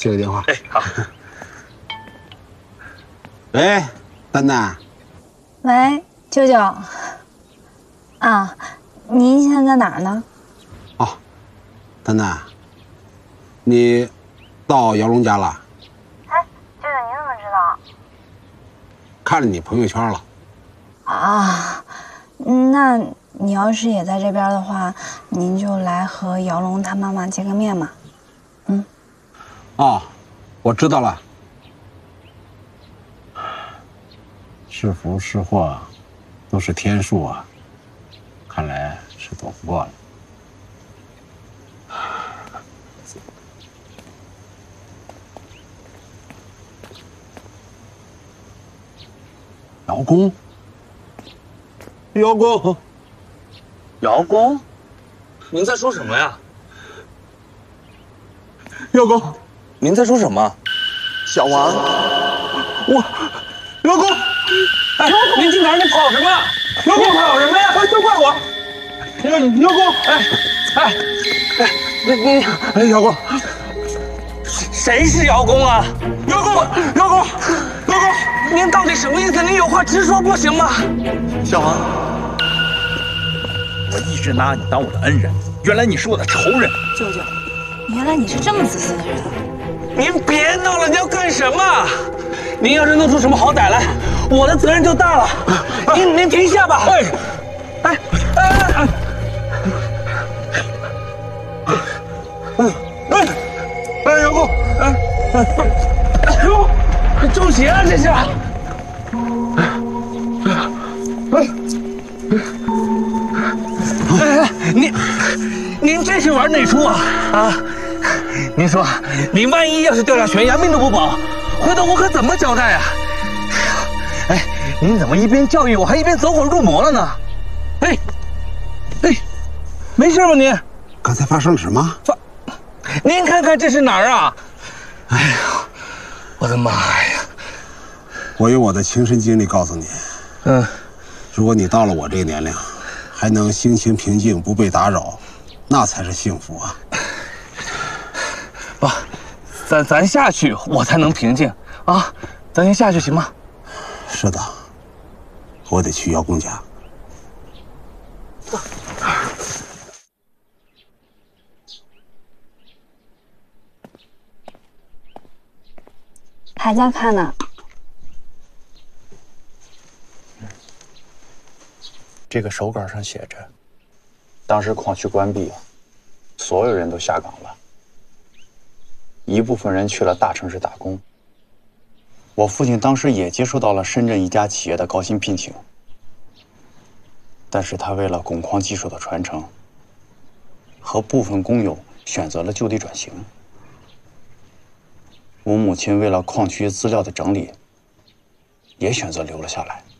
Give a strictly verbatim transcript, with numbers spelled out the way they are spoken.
接个电话。 哎，好。 喂，丹丹。 喂，舅舅。啊，您现在在哪儿呢？ 哦，丹丹，你到姚龙家了？ 哎，舅舅，你怎么知道？ 看了你朋友圈了。 啊，那你要是也在这边的话，您就来和姚龙他妈妈见个面嘛。嗯。 哦，我知道了。是福是祸，都是天数啊。看来是躲不过了。姚公，姚公， 姚公，您在说什么呀？ 姚公， 您在说什么？ 小王， 我，姚公， 哎，您去哪儿？你跑什么？姚公跑什么呀？ 哎，都怪我！姚姚公， 哎哎哎，你你哎，姚公， 谁是姚公啊？ 姚公，姚公，姚公， 您到底什么意思？您有话直说不行吗？ 小王， 我一直拿你当我的恩人，原来你是我的仇人。 舅舅，原来你是这么自私的人。 您别闹了，你要干什么？您要是弄出什么好歹来，我的责任就大了。您您停下吧。哎哎哎哎哎，姚公，哎哎呦，这中邪了这是。哎，您您这是玩哪出啊？啊，您说，您万一要是掉下悬崖，命都不保，回头我可怎么交代啊？哎，您怎么一边教育我，还一边走火入魔了呢？哎，哎，没事吧您？ 刚才发生了什么？ 发，您看看这是哪儿啊？哎呀，我的妈呀！ 我用我的亲身经历告诉你， 嗯， 如果你到了我这个年龄，还能心情平静，不被打扰，那才是幸福啊！ 不，咱咱下去，我才能平静啊！咱先下去行吗？ 是的，我得去姚公家。 还在看呢。 这个手稿上写着，当时矿区关闭，所有人都下岗了，一部分人去了大城市打工。我父亲当时也接收到了深圳一家企业的高薪聘请，但是他为了汞矿技术的传承，和部分工友选择了就地转型。我母亲为了矿区资料的整理，也选择留了下来。